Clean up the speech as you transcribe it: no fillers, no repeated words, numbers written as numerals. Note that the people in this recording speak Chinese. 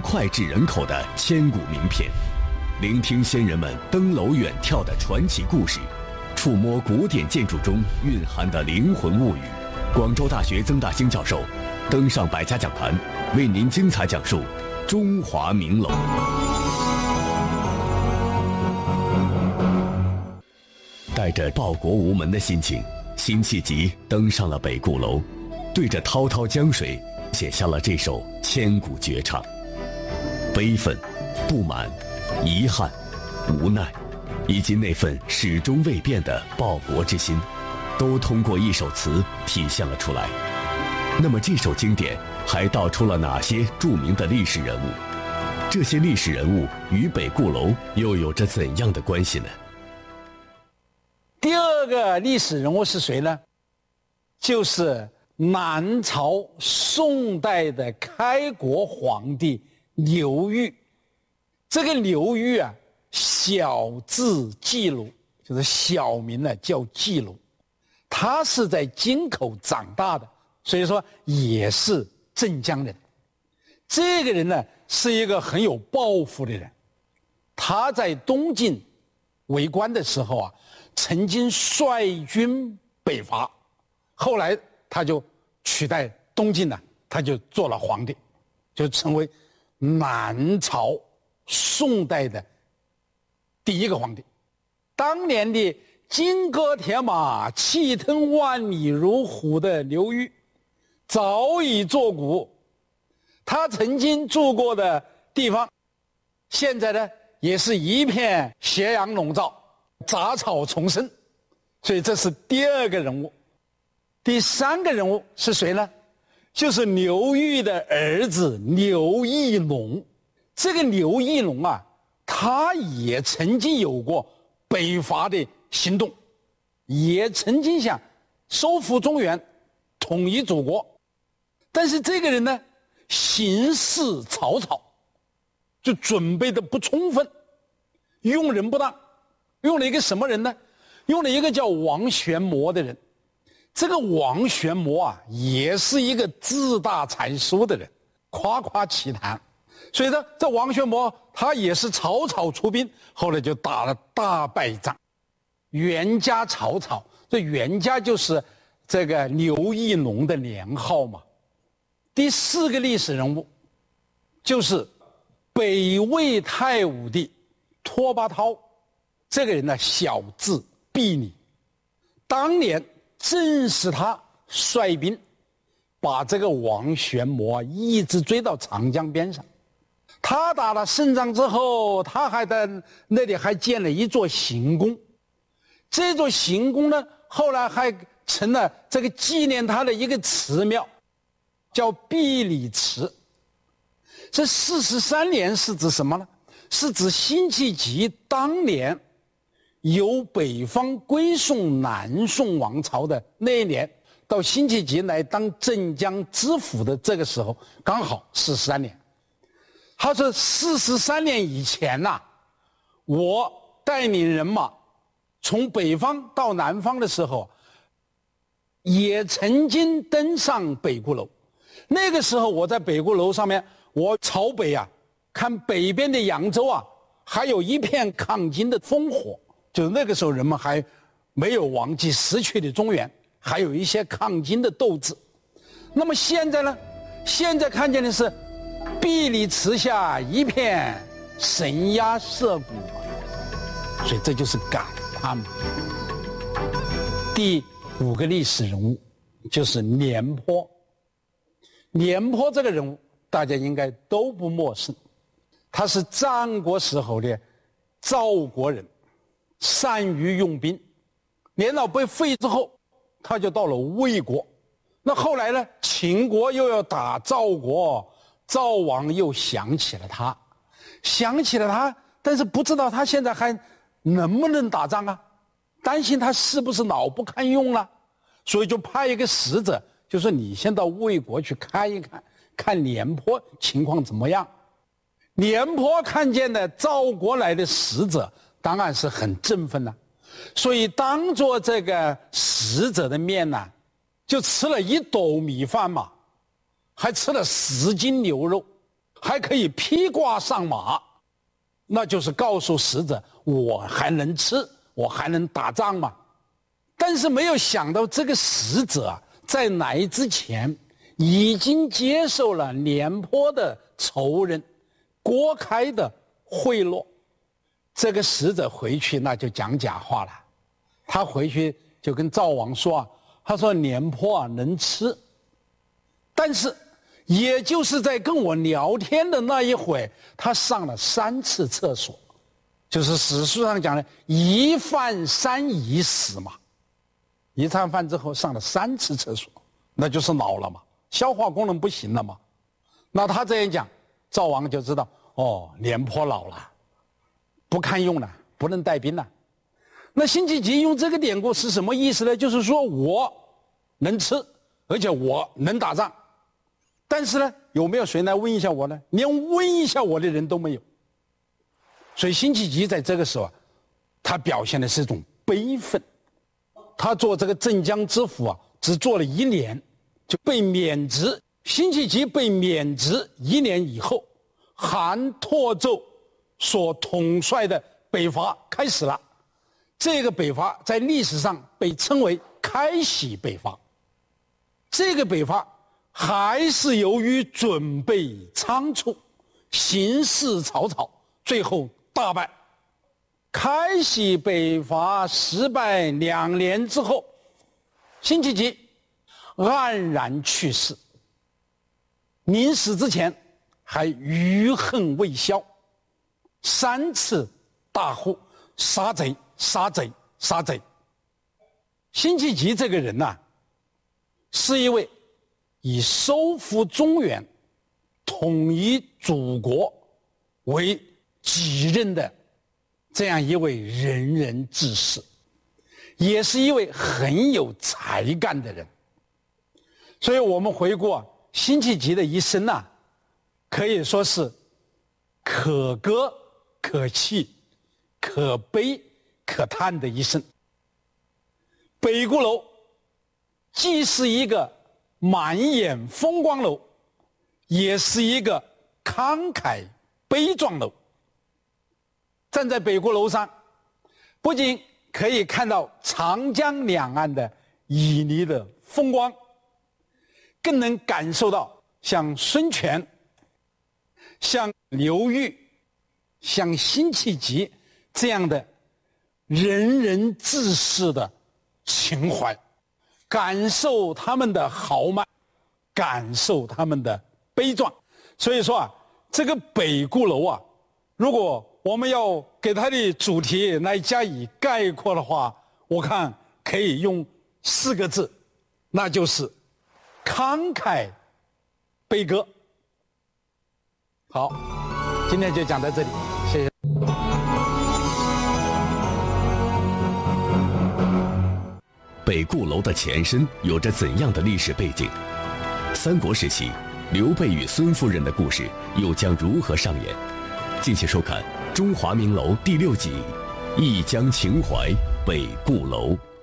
脍炙人口的千古名篇，聆听先人们登楼远眺的传奇故事，触摸古典建筑中蕴含的灵魂物语。广州大学曾大兴教授登上百家讲坛，为您精彩讲述中华名楼。带着报国无门的心情，辛弃疾登上了北固楼，对着滔滔江水写下了这首千古绝唱。悲愤、不满、遗憾、无奈，以及那份始终未变的报国之心，都通过一首词体现了出来。那么这首经典还道出了哪些著名的历史人物？这些历史人物与北固楼又有着怎样的关系呢？ 第二个历史人物是谁呢？就是南朝宋代的开国皇帝刘裕。这个刘裕啊，小字季庐，就是小名呢叫季庐。他是在京口长大的，所以说也是镇江人。这个人呢是一个很有抱负的人。他在东晋为官的时候啊，曾经率军北伐，后来他就取代东晋了，他就做了皇帝，就成为南朝宋代的第一个皇帝。当年的金戈铁马，气吞万里如虎的刘裕早已作古。他曾经住过的地方，现在呢也是一片斜阳笼罩，杂草丛生。所以这是第二个人物。第三个人物是谁呢？就是刘裕的儿子刘义隆。这个刘义隆啊，他也曾经有过北伐的行动，也曾经想收复中原，统一祖国。但是这个人呢，行事草草，就准备的不充分，用人不当。用了一个什么人呢？用了一个叫王玄谟的人。这个王玄谟啊，也是一个自大才疏的人，夸夸其谈。所以呢，这王玄谟他也是草草出兵，后来就打了大败仗。袁家草草，这袁家就是这个刘义隆的年号嘛。第四个历史人物就是北魏太武帝拓跋焘。这个人呢，小字毕礼。当年正是他率兵把这个王玄谟一直追到长江边上。他打了胜仗之后，他还在那里还建了一座行宫。这座行宫呢，后来还成了这个纪念他的一个祠庙，叫毕礼祠。这43年是指什么呢？是指辛弃疾当年由北方归顺南宋王朝的那一年，到辛弃疾来当镇江知府的这个时候，刚好43年。他说43年以前呐，我带领人马从北方到南方的时候，也曾经登上北固楼。那个时候我在北固楼上面，我朝北啊，看北边的扬州啊，还有一片抗金的烽火。就是那个时候人们还没有忘记失去的中原，还有一些抗金的斗志。那么现在呢？现在看见的是毕礼祠下一片神鸦社鼓，所以这就是感叹嘛。第五个历史人物就是廉颇。廉颇这个人物大家应该都不陌生，他是战国时候的赵国人，善于用兵。年老被废之后，他就到了魏国。那后来呢，秦国又要打赵国，赵王又想起了他，但是不知道他现在还能不能打仗啊，担心他是不是老不堪用了，所以就派一个使者，就说你先到魏国去看一看，看廉颇情况怎么样。廉颇看见的赵国来的使者，当然是很振奋了，所以当着这个使者的面呢，就吃了1斗米饭嘛，还吃了10斤牛肉， 还可以披挂上马，那就是告诉使者我还能吃，我还能打仗嘛。但是没有想到这个使者在来之前已经接受了廉颇的仇人郭开的贿赂。这个使者回去那就讲假话了，他回去就跟赵王说啊，他说廉颇啊能吃，但是也就是在跟我聊天的那一会，他上了3次厕所，就是史书上讲的一饭3已死嘛。一餐饭之后上了3次厕所，那就是老了嘛，消化功能不行了嘛。那他这样讲，赵王就知道哦，廉颇老了，不堪用了，不能带兵了。那辛弃疾用这个典故是什么意思呢？就是说我能吃，而且我能打仗，但是呢，有没有谁来问一下我呢？连问一下我的人都没有。所以辛弃疾在这个时候啊，他表现的是一种悲愤。他做这个镇江知府啊，只做了1年就被免职。辛弃疾被免职1年以后，韩拓胄所统帅的北伐开始了。这个北伐在历史上被称为开禧北伐。这个北伐还是由于准备仓促，形势草草，最后大败。开禧北伐失败2年之后，辛弃疾黯然去世。临死之前还余恨未消，3次大呼杀贼杀贼杀贼。辛弃疾这个人呐，是一位以收复中原、统一祖国为己任的这样一位仁人志士，也是一位很有才干的人。所以我们回顾啊，辛弃疾的一生呐，可以说是可歌可泣、可悲可叹的一生。北固楼既是一个满眼风光楼，也是一个慷慨悲壮楼。站在北固楼上，不仅可以看到长江两岸的旖旎的风光，更能感受到像孙权、像刘裕、像辛弃疾这样的仁人志士的情怀，感受他们的豪迈，感受他们的悲壮。所以说啊，这个北固楼啊，如果我们要给它的主题来加以概括的话，我看可以用4个字，那就是慷慨悲歌。好，今天就讲到这里，谢谢。 北固楼的前身有着怎样的历史背景？三国时期，刘备与孙夫人的故事又将如何上演？敬请收看《中华名楼》第6集《一江情怀北固楼》。